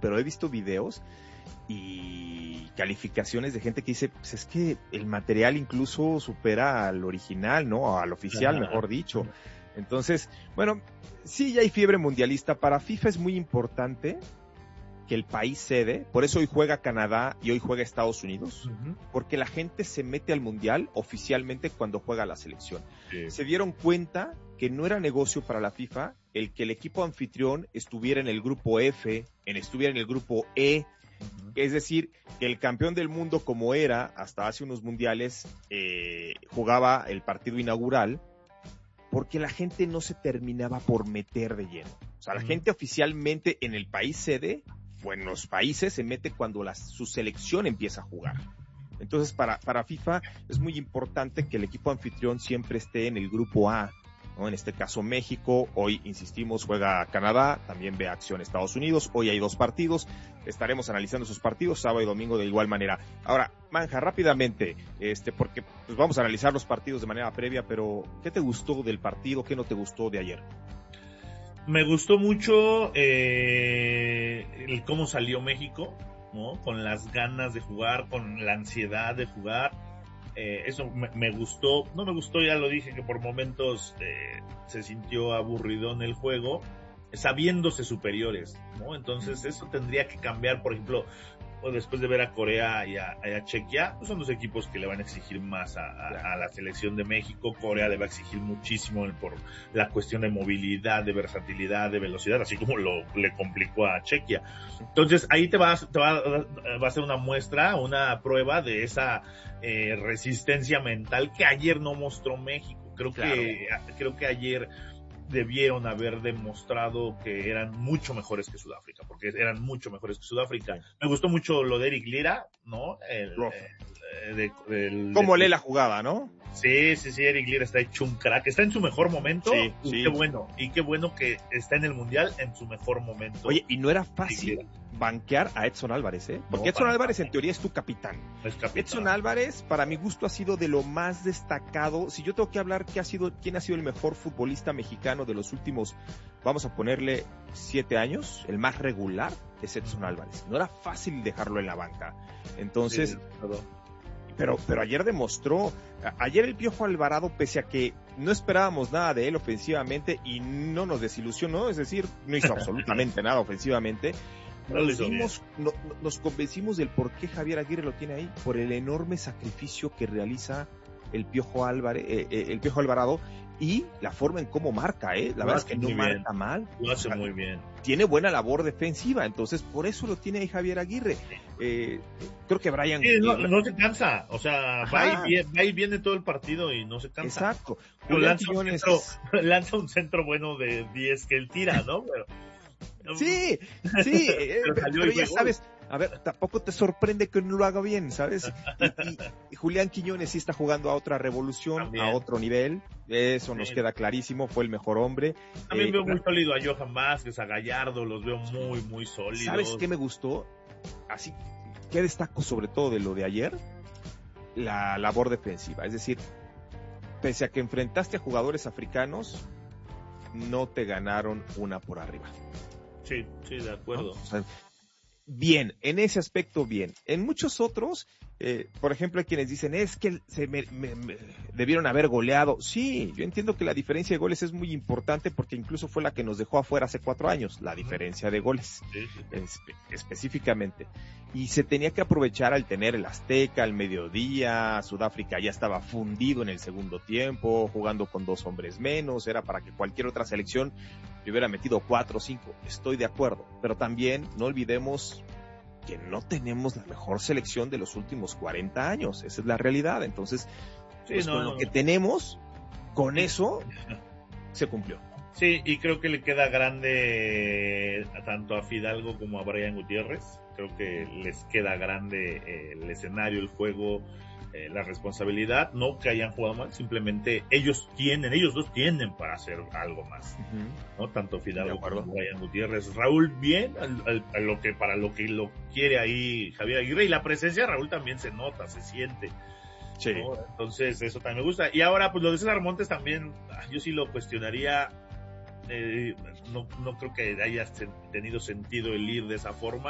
pero he visto videos y calificaciones de gente que dice, pues es que el material incluso supera al original, ¿no? Al oficial, mejor dicho. Entonces, bueno, sí, ya hay fiebre mundialista. Para FIFA es muy importante que el país sede, por eso hoy juega Canadá y hoy juega Estados Unidos, porque la gente se mete al mundial oficialmente cuando juega la selección. Sí. Se dieron cuenta que no era negocio para la FIFA el que el equipo anfitrión estuviera en el grupo F, estuviera en el grupo E, es decir, que el campeón del mundo, como era hasta hace unos mundiales, jugaba el partido inaugural, porque la gente no se terminaba por meter de lleno. O sea, la gente oficialmente en el país sede, o en los países, se mete cuando su selección empieza a jugar. Entonces, para FIFA es muy importante que el equipo anfitrión siempre esté en el grupo A, ¿no? En este caso México, hoy insistimos, juega Canadá, también ve acción Estados Unidos, hoy hay 2 partidos, estaremos analizando esos partidos, sábado y domingo de igual manera. Ahora, Manja, rápidamente, porque pues vamos a analizar los partidos de manera previa, pero ¿qué te gustó del partido? ¿Qué no te gustó de ayer? Me gustó mucho el cómo salió México, ¿no? Con las ganas de jugar, con la ansiedad de jugar. Eso me gustó. No me gustó, ya lo dije, que por momentos se sintió aburridón el juego, sabiéndose superiores, ¿no? Entonces eso tendría que cambiar. Por ejemplo, después de ver a Corea y a Chequia, pues son 2 equipos que le van a exigir más a la selección de México. Corea le va a exigir muchísimo por la cuestión de movilidad, de versatilidad, de velocidad, así como le complicó a Chequia. Entonces ahí va a ser una muestra, una prueba de esa resistencia mental que ayer no mostró México. Creo que ayer debieron haber demostrado que eran mucho mejores que Sudáfrica, porque eran mucho mejores que Sudáfrica. Sí. Me gustó mucho lo de Eric Lira, ¿no? Cómo lee la jugada, ¿no? Sí, Eric Lira está hecho un crack, está en su mejor momento, sí. Qué bueno que está en el Mundial en su mejor momento. Oye, y no era fácil banquear a Edson Álvarez, porque Edson Álvarez en teoría es tu capitán. Edson Álvarez, para mi gusto, ha sido de lo más destacado. Si yo tengo que hablar quién ha sido el mejor futbolista mexicano de los últimos, vamos a ponerle 7 años, el más regular es Edson Álvarez. No era fácil dejarlo en la banca. Entonces, pero ayer demostró. Ayer el Piojo Alvarado, pese a que no esperábamos nada de él ofensivamente y no nos desilusionó, es decir, no hizo absolutamente nada ofensivamente, nos convencimos del por qué Javier Aguirre lo tiene ahí, por el enorme sacrificio que realiza el Piojo Alvarado y la forma en cómo marca, la verdad es que no marca mal. Lo hace muy bien. Tiene buena labor defensiva, entonces por eso lo tiene ahí Javier Aguirre. Creo que Brian... Sí, no se cansa, o sea, va y viene todo el partido y no se cansa. Exacto. Lanza un centro bueno de 10 que él tira, ¿no? Sí, pero ya sabes, a ver, tampoco te sorprende que no lo haga bien, ¿sabes? Y Julián Quiñones sí está jugando a otra revolución, también, a otro nivel, eso nos queda clarísimo, fue el mejor hombre. También veo muy sólido a Johan Vázquez, a Gallardo, los veo muy, muy sólidos. ¿Sabes qué me gustó? Así, ¿qué destaco sobre todo de lo de ayer? La labor defensiva, es decir, pese a que enfrentaste a jugadores africanos, no te ganaron una por arriba. Sí, de acuerdo. ¿No? O sea, bien, en ese aspecto bien. En muchos otros, por ejemplo, hay quienes dicen, es que debieron haber goleado. Sí, yo entiendo que la diferencia de goles es muy importante porque incluso fue la que nos dejó afuera hace 4 años, la diferencia de goles, específicamente. Y se tenía que aprovechar al tener el Azteca al mediodía, Sudáfrica ya estaba fundido en el segundo tiempo, jugando con 2 hombres menos, era para que cualquier otra selección le hubiera metido 4 o 5, estoy de acuerdo, pero también no olvidemos que no tenemos la mejor selección de los últimos 40 años, esa es la realidad, entonces con lo que tenemos, con eso se cumplió. Sí, y creo que le queda grande tanto a Fidalgo como a Brian Gutiérrez, creo que les queda grande el escenario, el juego, la responsabilidad, no que hayan jugado mal, simplemente ellos dos tienen para hacer algo más, ¿no? Tanto Fidalgo como Brian Gutiérrez. Raúl bien, para lo que lo quiere ahí Javier Aguirre, y la presencia de Raúl también se nota, se siente. Sí. ¿No? Entonces eso también me gusta. Y ahora pues lo de César Montes también, yo sí lo cuestionaría, no creo que haya tenido sentido el ir de esa forma.